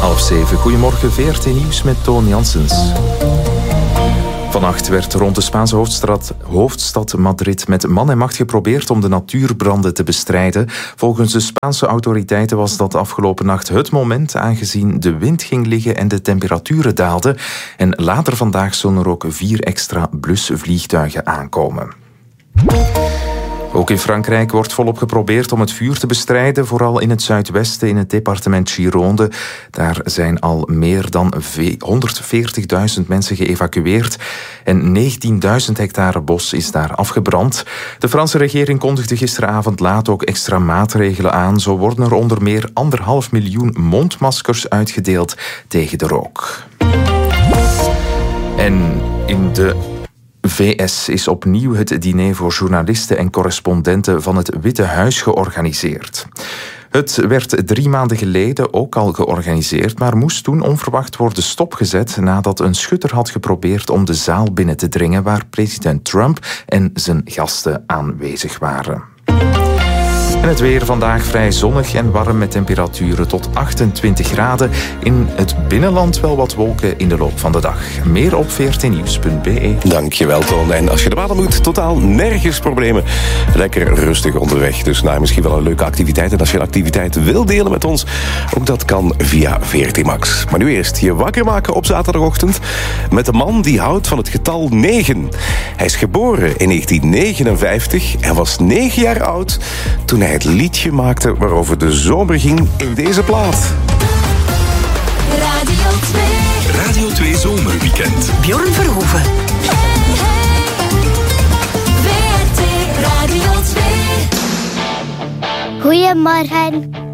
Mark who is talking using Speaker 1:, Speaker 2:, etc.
Speaker 1: 6:30. Goedemorgen, VRT Nieuws met Toon Janssens. Vannacht werd rond de Spaanse hoofdstad Madrid met man en macht geprobeerd om de natuurbranden te bestrijden. Volgens de Spaanse autoriteiten was dat afgelopen nacht het moment, aangezien de wind ging liggen en de temperaturen daalden. En later vandaag zullen er ook 4 extra blusvliegtuigen aankomen. Ook in Frankrijk wordt volop geprobeerd om het vuur te bestrijden, vooral in het zuidwesten, in het departement Gironde. Daar zijn al meer dan 140.000 mensen geëvacueerd en 19.000 hectare bos is daar afgebrand. De Franse regering kondigde gisteravond laat ook extra maatregelen aan. Zo worden er onder meer 1,5 miljoen mondmaskers uitgedeeld tegen de rook. En in de VS is opnieuw het diner voor journalisten en correspondenten van het Witte Huis georganiseerd. Het werd 3 maanden geleden ook al georganiseerd, maar moest toen onverwacht worden stopgezet nadat een schutter had geprobeerd om de zaal binnen te dringen waar president Trump en zijn gasten aanwezig waren. En het weer vandaag vrij zonnig en warm met temperaturen tot 28 graden. In het binnenland wel wat wolken in de loop van de dag. Meer op vrtnieuws.be.
Speaker 2: Dankjewel, Toon. En als je de baan moet, totaal nergens problemen. Lekker rustig onderweg. Dus misschien wel een leuke activiteit. En als je een activiteit wil delen met ons, ook dat kan via VRT Max. Maar nu eerst je wakker maken op zaterdagochtend met een man die houdt van het getal 9. Hij is geboren in 1959 en was 9 jaar oud toen hij het liedje maakte waarover de zomer ging in deze plaat.
Speaker 3: Radio 2.
Speaker 4: Radio 2 Zomerweekend.
Speaker 3: Bjorn Verhoeven. VRT Radio 2.
Speaker 5: Goedemorgen.